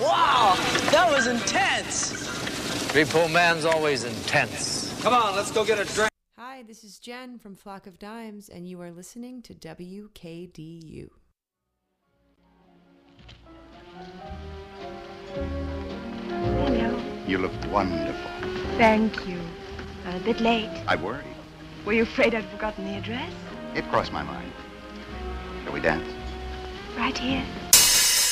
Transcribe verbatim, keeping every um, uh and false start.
Wow, that was intense. Repo Man's always intense. Come on, let's go get a drink. Hi, this is Jen from Flock of Dimes, and you are listening to W K D U. Hello. You look wonderful. Thank you. I'm a bit late. I worried. Were you afraid I'd forgotten the address? It crossed my mind. Shall we dance? Right here.